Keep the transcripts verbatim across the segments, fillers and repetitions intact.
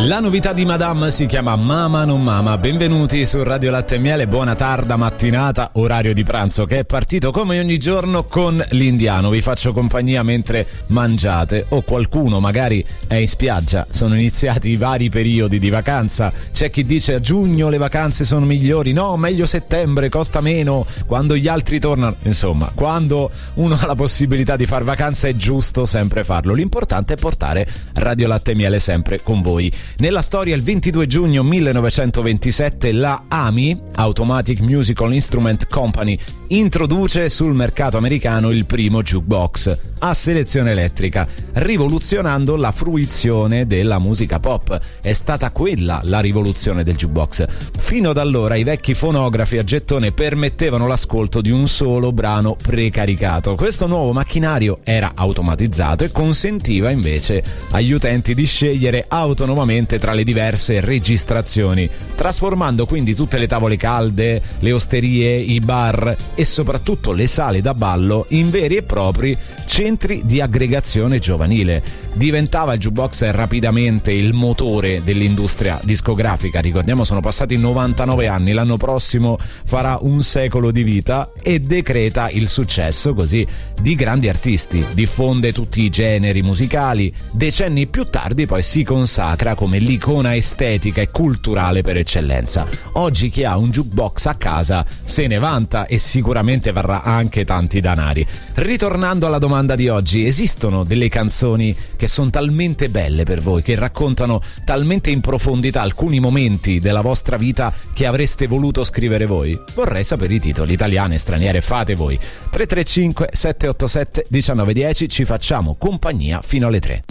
La novità di Madame si chiama Mama non Mama. Benvenuti su Radio Latte e Miele, buona tarda mattinata, orario di pranzo che è partito come ogni giorno con l'Indiano. Vi faccio compagnia mentre mangiate o qualcuno magari è in spiaggia. Sono iniziati i vari periodi di vacanza. C'è chi dice a giugno le vacanze sono migliori, no, meglio settembre, costa meno, quando gli altri tornano. Insomma, quando uno ha la possibilità di far vacanza è giusto sempre farlo. L'importante è portare Radio Latte e Miele sempre con voi. Nella storia, il ventidue giugno millenovecentoventisette, la A M I, Automatic Musical Instrument Company, introduce sul mercato americano il primo jukebox a selezione elettrica, rivoluzionando la fruizione della musica pop. È stata quella la rivoluzione del jukebox. Fino ad allora i vecchi fonografi a gettone permettevano l'ascolto di un solo brano precaricato. Questo nuovo macchinario era automatizzato e consentiva invece agli utenti di scegliere autonomamente tra le diverse registrazioni, trasformando quindi tutte le tavole calde, le osterie, i bar e soprattutto le sale da ballo in veri e propri centri di aggregazione giovanile. Diventava il jukebox rapidamente il motore dell'industria discografica. Ricordiamo, sono passati novantanove anni, l'anno prossimo farà un secolo di vita e decreta il successo così di grandi artisti, diffonde tutti i generi musicali. Decenni più tardi poi si consacra come l'icona estetica e culturale per eccellenza. Oggi chi ha un jukebox a casa se ne vanta e sicuramente varrà anche tanti danari. Ritornando alla domanda di oggi, esistono delle canzoni che sono talmente belle per voi, che raccontano talmente in profondità alcuni momenti della vostra vita che avreste voluto scrivere voi? Vorrei sapere i titoli, italiane, straniere, fate voi. tre tre cinque sette otto sette uno nove uno zero, ci facciamo compagnia fino alle tre.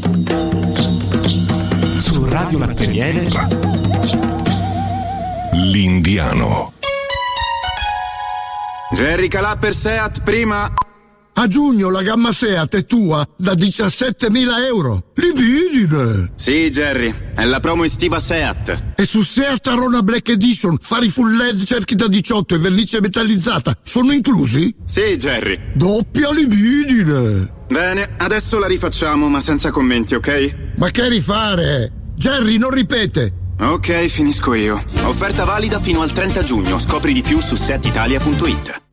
Su Radio Latte e Miele, l'Indiano. Jerry Calà per Seat prima. A giugno la gamma Seat è tua da diciassettemila euro. Libidine! Sì, Jerry, è la promo estiva Seat. E su Seat Arona Black Edition, fari full L E D, cerchi da diciotto e vernice metallizzata sono inclusi? Sì, Jerry. Doppia libidine! Bene, adesso la rifacciamo ma senza commenti, ok? Ma che rifare? Jerry, non ripete! Ok, finisco io. Offerta valida fino al trenta giugno. Scopri di più su seat italia punto it.